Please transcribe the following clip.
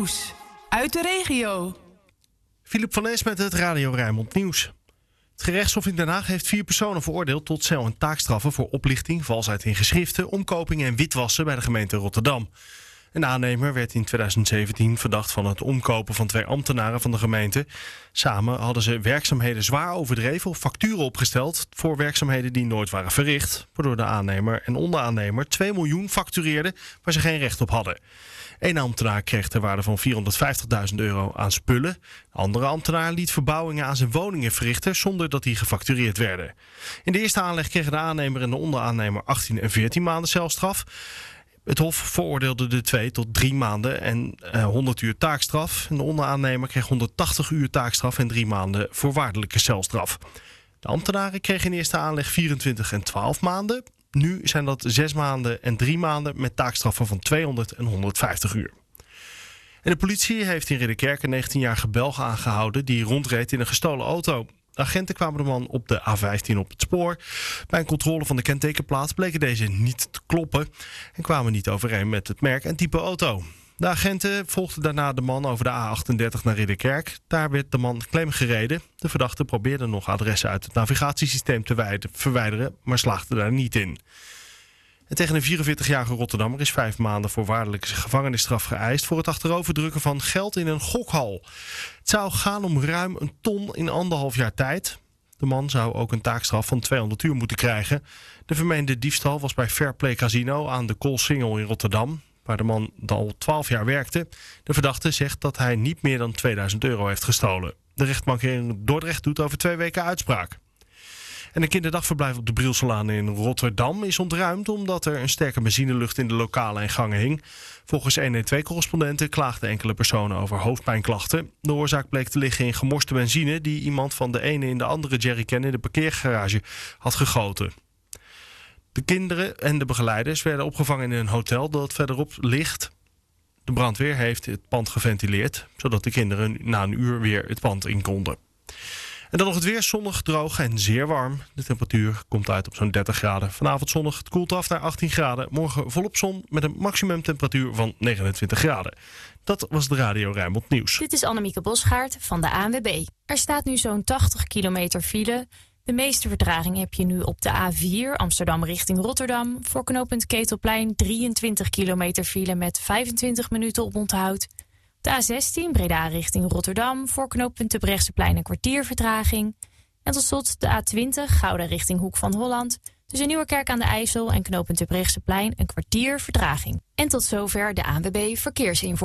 nieuws uit de regio. Philip van Es met het Radio Rijnmond Nieuws. Het gerechtshof in Den Haag heeft 4 personen veroordeeld tot cel- en taakstraffen voor oplichting, valsheid in geschriften, omkoping en witwassen bij de gemeente Rotterdam. Een aannemer werd in 2017 verdacht van het omkopen van 2 ambtenaren van de gemeente. Samen hadden ze werkzaamheden zwaar overdreven of facturen opgesteld voor werkzaamheden die nooit waren verricht, waardoor de aannemer en onderaannemer 2 miljoen factureerden waar ze geen recht op hadden. Eén ambtenaar kreeg ter waarde van €450.000 aan spullen. De andere ambtenaar liet verbouwingen aan zijn woningen verrichten zonder dat die gefactureerd werden. In de eerste aanleg kregen de aannemer en de onderaannemer 18 en 14 maanden celstraf. Het Hof veroordeelde de 2 tot 3 maanden en 100 uur taakstraf. En de onderaannemer kreeg 180 uur taakstraf en 3 maanden voorwaardelijke celstraf. De ambtenaren kregen in eerste aanleg 24 en 12 maanden. Nu zijn dat 6 maanden en 3 maanden met taakstraffen van 200 en 150 uur. En de politie heeft in Ridderkerk een 19-jarige Belg aangehouden die rondreed in een gestolen auto. De agenten kwamen de man op de A15 op het spoor. Bij een controle van de kentekenplaat bleken deze niet te kloppen en kwamen niet overeen met het merk en type auto. De agenten volgden daarna de man over de A38 naar Ridderkerk. Daar werd de man klem gereden. De verdachte probeerde nog adressen uit het navigatiesysteem te verwijderen, maar slaagde daar niet in. En tegen een 44-jarige Rotterdammer is 5 maanden voorwaardelijke gevangenisstraf geëist voor het achteroverdrukken van geld in een gokhal. Het zou gaan om ruim 1 ton in 1,5 jaar tijd. De man zou ook een taakstraf van 200 uur moeten krijgen. De vermeende diefstal was bij Fairplay Casino aan de Koolsingel in Rotterdam, waar de man al 12 jaar werkte. De verdachte zegt dat hij niet meer dan €2000 heeft gestolen. De rechtbank in Dordrecht doet over 2 weken uitspraak. En een kinderdagverblijf op de Brielselaan in Rotterdam is ontruimd omdat er een sterke benzinelucht in de lokalen en gangen hing. Volgens 112-correspondenten klaagden enkele personen over hoofdpijnklachten. De oorzaak bleek te liggen in gemorste benzine die iemand van de ene in de andere jerrycan in de parkeergarage had gegoten. De kinderen en de begeleiders werden opgevangen in een hotel dat verderop ligt. De brandweer heeft het pand geventileerd, zodat de kinderen na een uur weer het pand in konden. En dan nog het weer, zonnig, droog en zeer warm. De temperatuur komt uit op zo'n 30 graden. Vanavond zonnig, het koelt af naar 18 graden. Morgen volop zon met een maximumtemperatuur van 29 graden. Dat was de Radio Rijnmond Nieuws. Dit is Annemieke Bosgaard van de ANWB. Er staat nu zo'n 80 kilometer file. De meeste vertraging heb je nu op de A4 Amsterdam richting Rotterdam. Voor knooppunt Ketelplein 23 kilometer file met 25 minuten op onthoud. De A16 Breda richting Rotterdam. Voor knooppunt Terbrechtseplein een kwartier vertraging. En tot slot de A20 Gouda richting Hoek van Holland. Tussen Nieuwerkerk aan de IJssel en knooppunt Terbrechtseplein een kwartier vertraging. En tot zover de ANWB Verkeersinformatie.